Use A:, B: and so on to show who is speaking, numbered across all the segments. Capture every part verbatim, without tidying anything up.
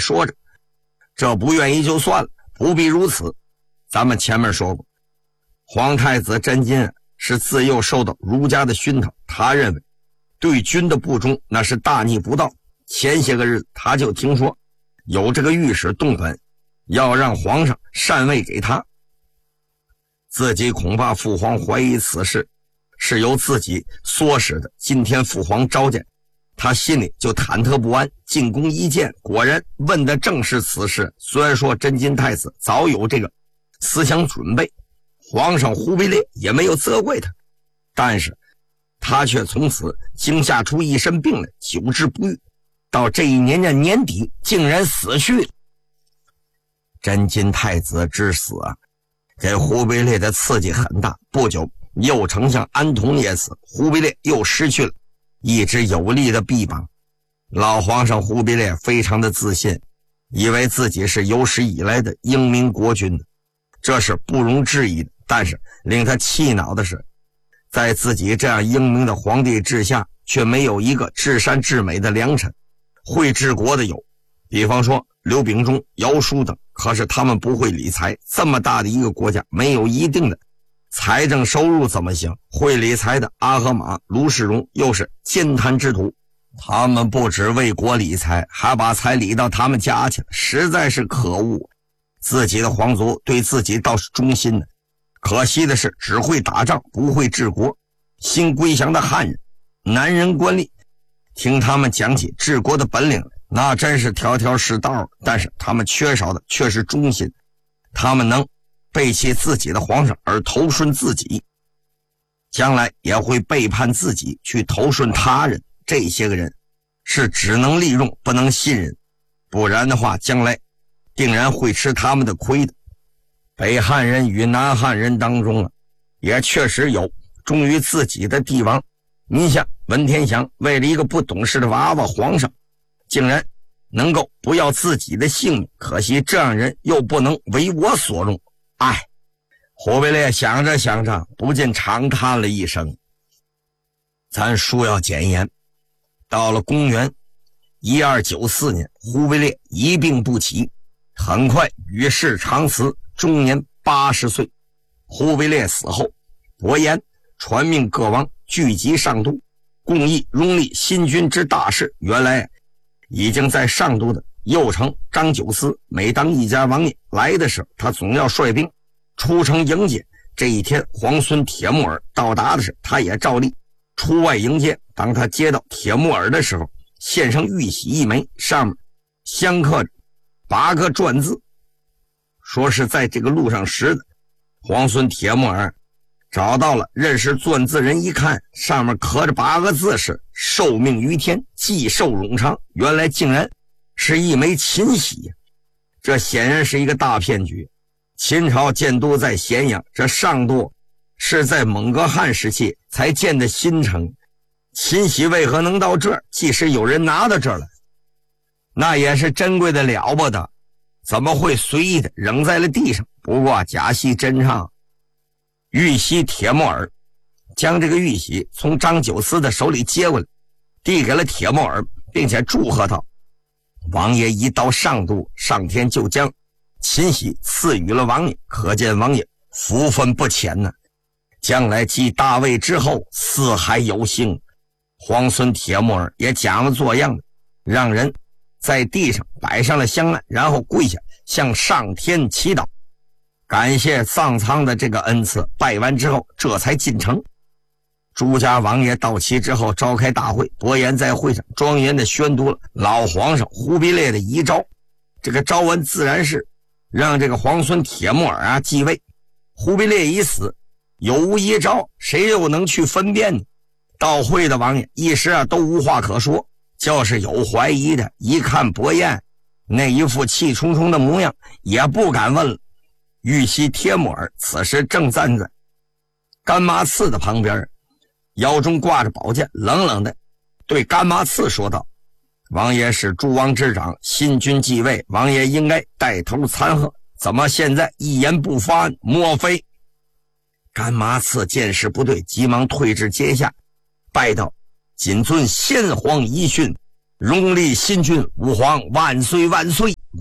A: 说着，这不愿意就算了，不必如此。咱们前面说过，皇太子真金是自幼受到儒家的熏陶，他认为对君的不忠那是大逆不道。前些个日子他就听说有这个御史动本，要让皇上禅位给他，自己恐怕父皇怀疑此事是由自己唆使的。今天父皇召见，他心里就忐忑不安，进宫一见，果然问的正是此事。虽然说真金太子早有这个思想准备，皇上忽必烈也没有责怪他，但是他却从此惊吓出一身病来，久治不愈，到这一年的年底竟然死去了。真金太子之死啊，给忽必烈的刺激很大。不久，右丞相安童也死，忽必烈又失去了一支有力的臂膀。老皇上忽必烈非常的自信，以为自己是有史以来的英明国君，这是不容置疑的。但是令他气恼的是，在自己这样英明的皇帝之下，却没有一个至善至美的良臣。会治国的有，比方说刘秉忠、姚枢等，可是他们不会理财。这么大的一个国家，没有一定的财政收入怎么行？会理财的阿合马、卢世荣又是奸贪之徒，他们不只为国理财，还把财理到他们家去了，实在是可恶。自己的皇族对自己倒是忠心的，可惜的是只会打仗不会治国。新归降的汉人男人官吏，听他们讲起治国的本领，那真是条条是道，但是他们缺少的却是忠心。他们能背弃自己的皇上而投顺自己，将来也会背叛自己去投顺他人。这些个人是只能利用不能信任，不然的话将来定然会吃他们的亏的。北汉人与南汉人当中啊，也确实有忠于自己的帝王。你想文天祥为了一个不懂事的娃娃皇上，竟然能够不要自己的性命，可惜这样人又不能为我所用。哎，忽必烈想着想着，不禁长叹了一声。咱书要简言，到了公元一二九四年，忽必烈一病不起，很快与世长辞，终年八十岁。忽必烈死后，伯颜传命各王聚集上都，共议拥立新君之大事。原来已经在上都的右丞张九思，每当一家王爷来的时候，他总要率兵出城迎接。这一天皇孙铁木儿到达的时候，他也照例出外迎接。当他接到铁木儿的时候，献上玉玺一枚，上面镶刻着八个篆字，说是在这个路上识的。皇孙铁木儿找到了认识篆字人，一看上面刻着八个字是受命于天，既寿永昌，原来竟然是一枚秦玺。这显然是一个大骗局。秦朝建都在咸阳，这上都是在蒙哥汉时期才建的新城，秦玺为何能到这儿？即使有人拿到这儿了，那也是珍贵的了不得，怎么会随意的扔在了地上？不过假戏真唱，玉玺铁木儿将这个玉玺从张九思的手里接过来，递给了铁木儿，并且祝贺道：王爷一到上都，上天就将秦玺赐予了王爷，可见王爷福分不浅呢。将来继大位之后，四海有幸。皇孙铁木儿也假模作样的让人在地上摆上了香案，然后跪下向上天祈祷，感谢上苍的这个恩赐。拜完之后，这才进城。朱家王爷到齐之后，召开大会，伯颜在会上庄严的宣读了老皇上忽必烈的遗诏。这个诏文自然是让这个皇孙铁木儿啊继位。忽必烈已死，有无遗诏，谁又能去分辨呢？到会的王爷一时啊都无话可说，就是有怀疑的，一看伯颜那一副气冲冲的模样，也不敢问了。玉玺铁木儿此时正站在干妈刺的旁边，腰中挂着宝剑，冷冷的对干妈刺说道：王爷是诸王之长，新君继位，王爷应该带头参贺，怎么现在一言不发？莫非？干妈刺见势不对，急忙退至阶下，拜道：谨遵先皇遗训，荣立新君，吾皇万岁万岁。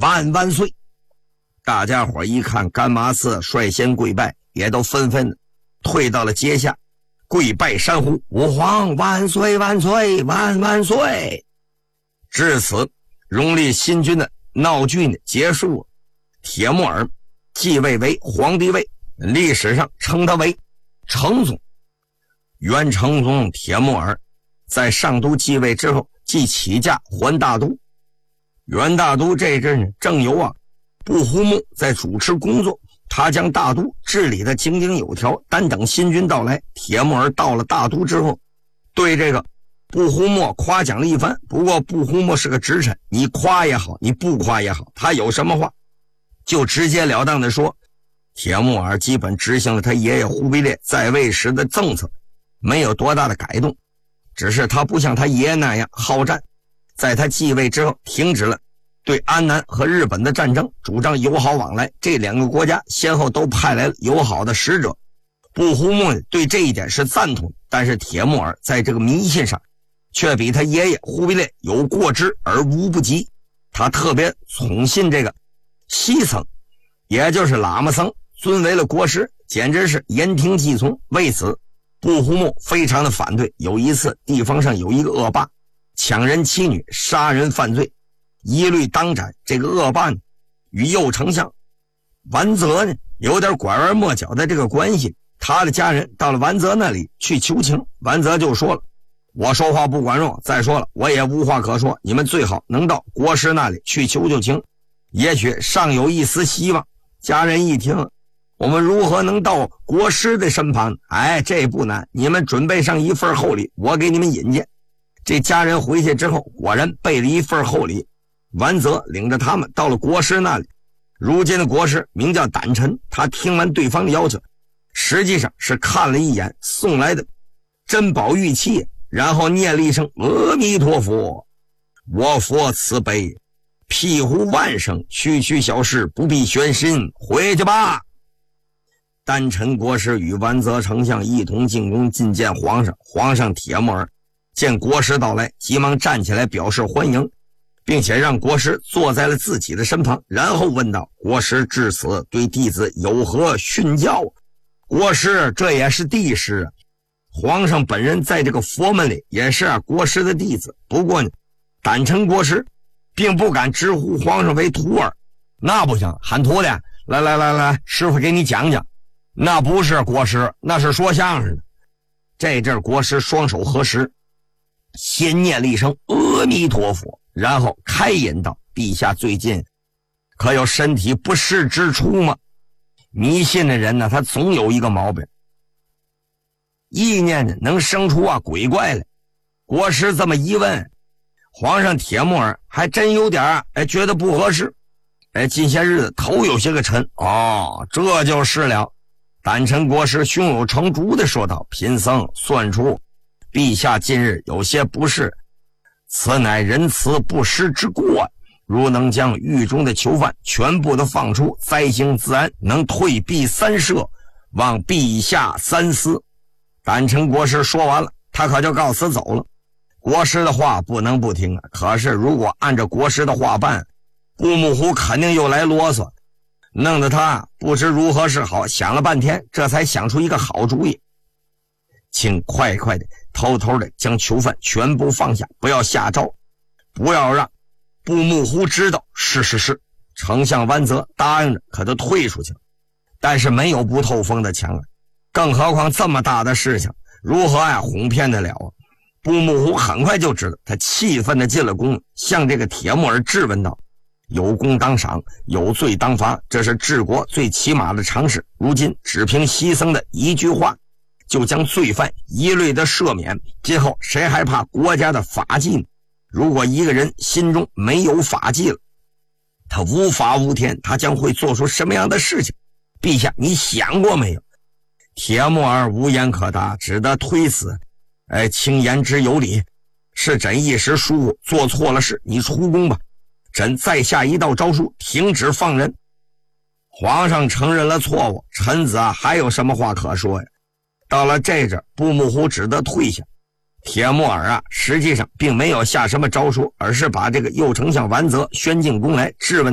A: 万万岁！大家伙一看干妈寺率先跪拜，也都纷纷的退到了阶下，跪拜山呼吾皇万岁万岁万万岁。至此，荣历新君的闹剧呢结束了。铁木儿继位为皇帝位，历史上称他为成宗。元成宗铁木儿在上都继位之后，即起驾还大都。元大都这阵呢，正由啊不胡木在主持工作，他将大都治理的井井有条。单等新君到来，铁木儿到了大都之后，对这个不胡木夸奖了一番。不过不胡木是个直臣，你夸也好，你不夸也好，他有什么话就直截了当的说。铁木儿基本执行了他爷爷忽必烈在位时的政策，没有多大的改动，只是他不像他爷爷那样好战。在他继位之后，停止了对安南和日本的战争，主张友好往来。这两个国家先后都派来了友好的使者。不胡木对这一点是赞同，但是铁木儿在这个迷信上却比他爷爷忽必烈有过之而无不及。他特别崇信这个西僧，也就是喇嘛僧，尊为了国师，简直是言听计从。为此不胡木非常的反对。有一次地方上有一个恶霸抢人妻女，杀人犯罪，一律当斩。这个恶霸呢与右丞相完泽呢有点拐弯抹角的这个关系。他的家人到了完泽那里去求情，完泽就说了，我说话不管用，再说了我也无话可说，你们最好能到国师那里去求求情，也许尚有一丝希望。家人一听，我们如何能到国师的身旁？哎，这不难，你们准备上一份厚礼，我给你们引荐。这家人回去之后，果然备了一份厚礼。完泽领着他们到了国师那里。如今的国师名叫胆臣，他听完对方的要求，实际上是看了一眼送来的珍宝玉器，然后念了一声阿弥陀佛，我佛慈悲，庇护万生，区区小事不必悬心，回去吧。丹臣国师与完泽丞相一同进宫觐见皇上。皇上铁木儿见国师到来，急忙站起来表示欢迎，并且让国师坐在了自己的身旁，然后问道，国师至此对弟子有何训教？国师这也是帝师啊，皇上本人在这个佛门里也是啊国师的弟子。不过呢，胆臣国师并不敢直呼皇上为徒儿，那不行，喊徒弟，来来来来，师傅给你讲讲。那不是国师，那是说相声的。这阵国师双手合十，先念了一声阿弥陀佛，然后开言道，陛下最近可有身体不适之处吗？迷信的人呢，他总有一个毛病，意念呢能生出啊鬼怪来。国师这么一问，皇上铁木儿还真有点啊哎觉得不合适。哎，近些日子头有些个沉。哦，这就是了。胆臣国师胸有成竹地说道，贫僧算出陛下近日有些不适，此乃仁慈不施之过，如能将狱中的囚犯全部的放出，灾星自安，能退避三舍，望陛下三思。胆臣国师说完了，他可就告辞走了。国师的话不能不听啊，可是如果按照国师的话办，布木胡肯定又来啰嗦，弄得他不知如何是好，想了半天，这才想出一个好主意。请快快的偷偷的将囚犯全部放下，不要下诏，不要让布木胡知道。是是是，丞相完泽答应着，可就退出去了。但是没有不透风的墙啊，更何况这么大的事情，如何呀哄骗得了啊？布木胡很快就知道，他气愤的进了宫，向这个铁木儿质问道，有功当赏，有罪当罚，这是治国最起码的常识。如今只凭西僧的一句话，就将罪犯一律的赦免，今后谁还怕国家的法纪呢？如果一个人心中没有法纪了，他无法无天，他将会做出什么样的事情？陛下，你想过没有？铁木儿无言可答，只得推辞。哎，卿言之有理，是朕一时疏忽，做错了事，你出宫吧。朕再下一道诏书，停止放人。皇上承认了错误，臣子啊还有什么话可说呀？到了这阵，布木胡只得退下。铁木儿啊，实际上并没有下什么诏书，而是把这个右丞相完泽宣进宫来质问